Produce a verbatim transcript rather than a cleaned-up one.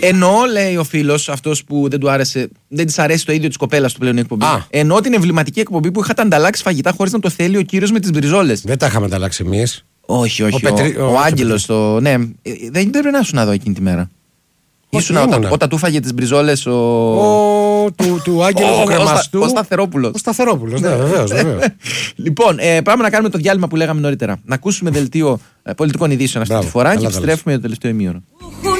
Εννοώ, λέει ο φίλος, αυτός που δεν του άρεσε, δεν της αρέσει το ίδιο της κοπέλας του πλέον η εκπομπή. Α. Εννοώ την εμβληματική εκπομπή που είχατε ανταλλάξει φαγητά χωρίς να το θέλει ο κύριος με τις μπριζόλες. Δεν τα είχαμε ανταλλάξει εμείς. Όχι, όχι. Ο, Πετρι... ο, ο Άγγελος, το. Ναι, δεν πρέπει να ήσουν εδώ εκείνη τη μέρα. Ήσουν όταν, όταν του φάγε τις μπριζόλες ο. Ο... του, του Άγγελου του κρεμαστού. Ο Σταθερόπουλος. Ο Σταθερόπουλος, ναι, βεβαίως. Λοιπόν, ε, πάμε να κάνουμε το διάλειμμα που λέγαμε νωρίτερα. Να ακούσουμε δελτίο ε, πολιτικών ειδήσεων αυτή τη φορά και επιστρέφουμε το τελευταίο ημίωρο.